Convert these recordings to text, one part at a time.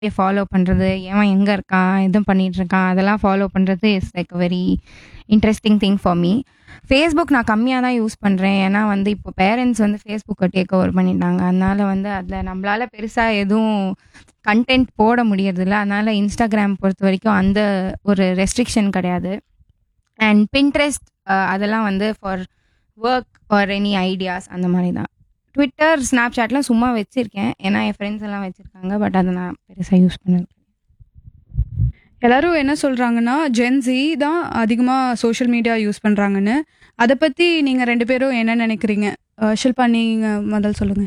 Follow பண்றது, எவன் எங்க இருக்கான், எது பண்ணிட்டு இருக்கான், அதெல்லாம் ஃபாலோ பண்றது is like a very interesting thing for me. Facebook நான் கம்மியா தான் யூஸ் பண்றேன். ஏன்னா வந்து இப்போ பேரண்ட்ஸ் வந்து ஃபேஸ்புக்கை டேக் ஓவர் பண்ணிட்டாங்க. அதனால வந்து அதுல நம்மளால பெருசா எதுவும் கண்டென்ட் போட முடியறதில்ல. அதனால இன்ஸ்டாகிராம் பொறுத்த வரைக்கும் அந்த ஒரு ரெஸ்ட்ரிக்ஷன் கிடையாது. அண்ட் பின்ட்ரெஸ்ட் அதெல்லாம் வந்து for work or any ideas அந்த மாதிரி தான். ட்விட்டர், ஸ்னாப்சாட்லாம் சும்மா வச்சிருக்கேன். ஏன்னா என் ஃப்ரெண்ட்ஸ் எல்லாம் வச்சிருக்காங்க. பட் அதை நான் பெருசாக யூஸ் பண்ணது. எல்லாரும் என்ன சொல்றாங்கன்னா, ஜென்ஸி தான் அதிகமா சோஷியல் மீடியா யூஸ் பண்றாங்கன்னு. அத பத்தி நீங்க 2 பேரும் என்ன நினைக்கிறீங்க? ஷில்பா, நீங்க முதல்ல சொல்லுங்க.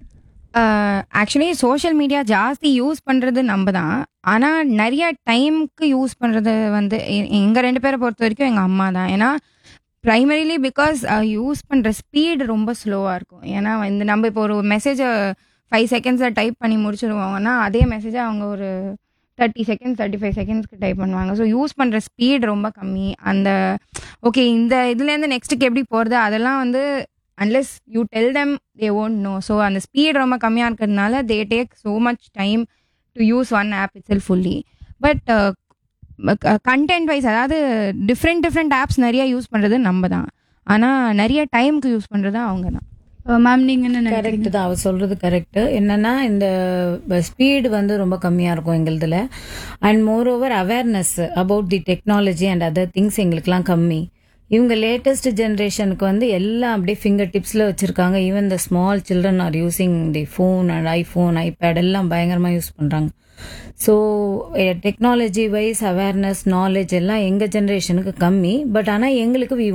ஆக்சுவலி சோஷியல் மீடியா ஜாஸ்தி யூஸ் பண்ணுறது நம்ம தான். ஆனால் நிறைய டைமுக்கு யூஸ் பண்ணுறது வந்து எங்கள் 2 பேரை பொறுத்த வரைக்கும் எங்கள் அம்மா தான். ஏன்னா ப்ரைமரிலி பிகாஸ் யூஸ் பண்ணுற ஸ்பீடு ரொம்ப ஸ்லோவாக இருக்கும். ஏன்னா வந்து நம்ம இப்போ ஒரு மெசேஜை 5 செகண்ட்ஸில் டைப் பண்ணி முடிச்சிருவாங்கன்னா அதே மெசேஜை அவங்க ஒரு 30 செகண்ட்ஸ் 35 செகண்ட்ஸ்க்கு டைப் பண்ணுவாங்க. ஸோ யூஸ் பண்ணுற ஸ்பீட் ரொம்ப கம்மி. அந்த ஓகே இந்த இதுலேருந்து நெக்ஸ்ட்டுக்கு எப்படி போகிறது அதெல்லாம் வந்து unless you tell them they won't know. So அந்த ஸ்பீட் ரொம்ப கம்மியாக இருக்கிறதுனால they take so much time to use one app itself fully. But content wise அதாவது டிஃப்ரெண்ட் ஆப்ஸ் நிறைய யூஸ் பண்ணுறது நம்ம தான். ஆனால் நிறைய டைமுக்கு யூஸ் பண்ணுறது அவங்க தான். மேம், நீங்க என்ன கரெக்ட் நினைக்கிறீங்க? தான், அவர் சொல்றது கரெக்ட். என்னன்னா இந்த ஸ்பீடு வந்து ரொம்ப கம்மியா இருக்கும் எங்களுதுல. And more over awareness about the technology and other things எங்களுக்குலாம் கம்மி. இவங்க லேட்டஸ்ட் ஜென்ரேஷனுக்கு வந்து எல்லாம் அப்படியே ஃபிங்கர் டிப்ஸ்ல வச்சிருக்காங்க. Even the small children are using the phone and iPhone, iPad எல்லாம் பயங்கரமா யூஸ் பண்றாங்க. So technology wise awareness knowledge எல்லாம் எங்க ஜென்ரேஷனுக்கு கம்மி. பட் ஆனால் எங்களுக்கு we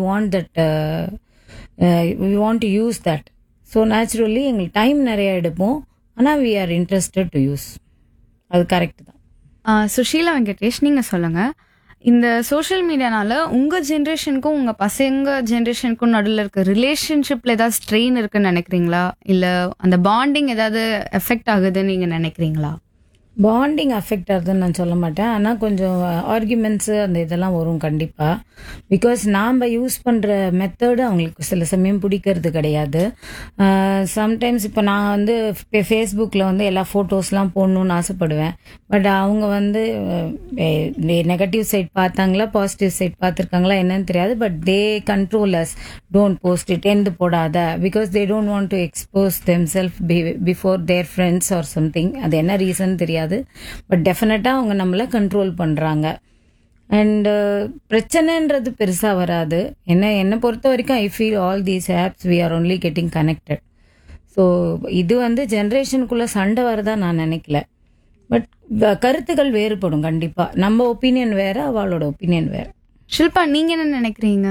want to use that. So naturally எங்களுக்கு டைம் நிறைய எடுப்போம். ஆனால் we are interested to use. அது கரெக்ட் தான். சுஷீலா வெங்கடேஷ், நீங்க சொல்லுங்க, இந்த சோஷியல் மீடியானால உங்க ஜென்ரேஷனுக்கும் உங்க பசங்க ஜென்ரேஷனுக்கும் நடுவில் இருக்க ரிலேஷன்ஷிப்ல ஏதாவது ஸ்ட்ரெயின் இருக்குன்னு நினைக்கிறீங்களா? இல்ல அந்த பாண்டிங் ஏதாவது எஃபெக்ட் ஆகுதுன்னு நீங்க நினைக்கிறீங்களா? பாண்டிங் அஃபெக்ட் ஆகுதுன்னு நான் சொல்ல மாட்டேன். ஆனால் கொஞ்சம் ஆர்குமெண்ட்ஸு அந்த இதெல்லாம் வரும் கண்டிப்பாக. பிகாஸ் நாம் யூஸ் பண்ணுற மெத்தடு அவங்களுக்கு சில சமயம் பிடிக்கிறது கிடையாது. சம்டைம்ஸ் இப்போ நான் வந்து ஃபேஸ்புக்கில் வந்து எல்லா ஃபோட்டோஸ்லாம் போடணுன்னு ஆசைப்படுவேன். பட் அவங்க வந்து நெகட்டிவ் சைட் பார்த்தாங்களா பாசிட்டிவ் சைட் பார்த்துருக்காங்களா என்னன்னு தெரியாது. But they control as, don't post it, எந்த போடாத, because they don't want to expose them self before there friends or something. அது என்ன ரீசன் தெரியாது. பட் டெஃபினட்டா அவங்க நம்மள கண்ட்ரோல் பண்றாங்க. அண்ட் பிரச்சனைன்றது பெருசா வராது. என்னை பொறுத்த வரைக்கும் I feel all these apps we are only getting connected. So இது வந்து ஜென்ரேஷனுக்குள்ள சண்டை வரதா நான் நினைக்கல. பட் கருத்துக்கள் வேறுபடும் கண்டிப்பா. நம்ம ஒப்பீனியன் வேற, அவளோட ஒப்பீனியன் வேற. ஷில்பா, நீங்க என்ன நினைக்கிறீங்க?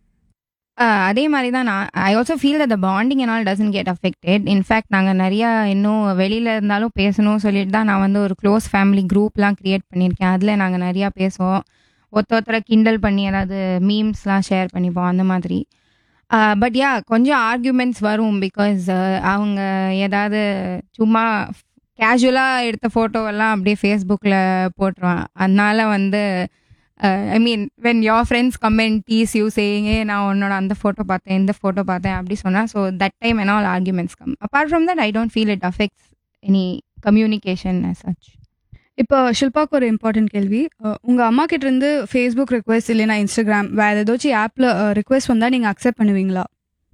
அதே மாதிரி தான் நான் I also feel that the bonding and all doesn't get affected. In fact நாங்கள் நிறையா இன்னும் வெளியில் இருந்தாலும் பேசணும் சொல்லிட்டு தான் நான் வந்து ஒரு க்ளோஸ் ஃபேமிலி குரூப்லாம் க்ரியேட் பண்ணியிருக்கேன். அதில் நாங்கள் நிறையா பேசுவோம். ஒருத்தரை கிண்டல் பண்ணி ஏதாவது மீம்ஸ்லாம் ஷேர் பண்ணிப்போம் அந்த மாதிரி. பட் யா கொஞ்சம் ஆர்கியூமெண்ட்ஸ் வரும். பிகாஸ் அவங்க ஏதாவது சும்மா கேஷுவலாக எடுத்த ஃபோட்டோவெல்லாம் அப்படியே ஃபேஸ்புக்கில் போட்டுருவான். அதனால வந்து I mean, when your friends come and tease you saying, hey, நான் உன்னோட அந்த ஃபோட்டோ பார்த்தேன், இந்த ஃபோட்டோ பார்த்தேன் அப்படி சொன்னால், so that time and all arguments come. Apart from that, I don't feel it affects any communication as such. இப்போ ஷில்பாக்கு ஒரு இம்பார்ட்டன்ட் கேள்வி. உங்க அம்மா கிட்ட இருந்து ஃபேஸ்புக் ரிக்வெஸ்ட் இல்லைன்னா இன்ஸ்டாகிராம் வேற ஏதாச்சும் ஆப்ல ரிக்வெஸ்ட் வந்தா நீங்க அக்செப்ட் பண்ணுவீங்களா?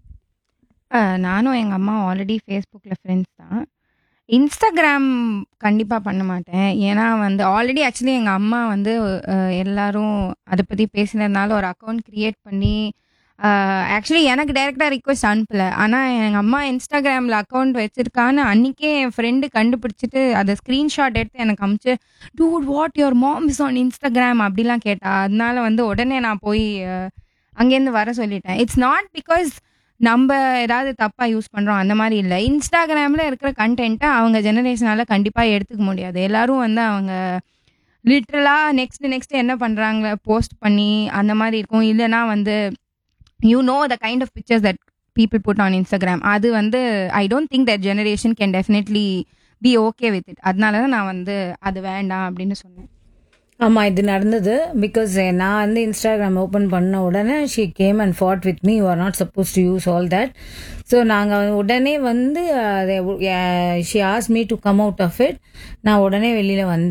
நானும் எங்கள் அம்மா ஆல்ரெடி ஃபேஸ்புக்கில் ஃப்ரெண்ட்ஸ் தான். இன்ஸ்டாகிராம் கண்டிப்பாக பண்ண மாட்டேன். ஏன்னா வந்து ஆல்ரெடி ஆக்சுவலி எங்கள் அம்மா வந்து எல்லாரும் அதை பற்றி பேசினதுனால ஒரு அக்கௌண்ட் க்ரியேட் பண்ணி ஆக்சுவலி எனக்கு டைரெக்டாக ரிக்வெஸ்ட் அனுப்பலை. ஆனால் எங்கள் அம்மா இன்ஸ்டாகிராமில் அக்கௌண்ட் வச்சுருக்கான்னு அன்றைக்கே என் ஃப்ரெண்டு கண்டுபிடிச்சிட்டு அதை ஸ்க்ரீன்ஷாட் எடுத்து எனக்கு அனுப்பிச்சு, dude what your mom is on Instagram அப்படிலாம் கேட்டா. அதனால வந்து உடனே நான் போய் அங்கேருந்து வர சொல்லிட்டேன். இட்ஸ் நாட் பிகாஸ் நம்ம ஏதாவது தப்பாக யூஸ் பண்ணுறோம் அந்த மாதிரி இல்லை. இன்ஸ்டாகிராமில் இருக்கிற கண்டென்ட்டை அவங்க ஜெனரேஷனால் கண்டிப்பாக எடுத்துக்க முடியாது. எல்லாரும் வந்து அவங்க லிட்ரலாக நெக்ஸ்ட் என்ன பண்ணுறாங்க போஸ்ட் பண்ணி அந்த மாதிரி இருக்கும். இல்லைனா வந்து you know the kind of pictures that people put on Instagram. அது வந்து I don't think that generation can definitely be okay with it. அதனால தான் நான் வந்து அது வேண்டாம் அப்படின்னு சொன்னேன். ஆமாம், இது நடந்தது. பிகாஸ் நான் வந்து இன்ஸ்டாகிராம் ஓப்பன் பண்ண உடனே she came and ஃபாட் with me, you are not suppose to use all that. So நாங்கள் உடனே வந்து she as me to come out of it. நான் உடனே வெளியில் வந்தேன்.